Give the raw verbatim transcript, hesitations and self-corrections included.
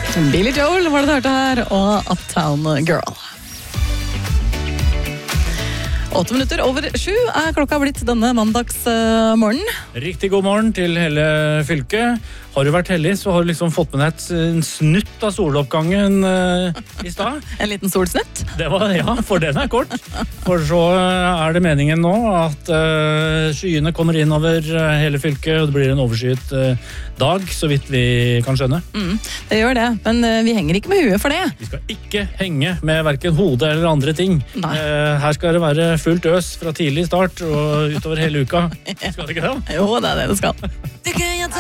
Billy Joel var det du hørte her, og Uptown Girl. Åtte minutter over sju er klokka blitt denne mandagsmorgen. Riktig god morgen til hele fylket. Har du vært heldig, så har du liksom fått med deg et en snutt av soloppgangen uh, i stad. En liten solsnutt. Det var, ja, for den er kort. For så er det meningen nå at uh, skyene kommer inn over hele fylket, og det blir en overskyet uh, dag, så vidt vi kan skjønne. Mm, det gjør det, men uh, vi henger ikke med huet for det. Vi skal ikke henge med hverken hodet eller andre ting. Nei. Uh, her skal det være fullt øs fra tidlig start og utover hele uka. Skal det ikke det? Jo, det er det det skal.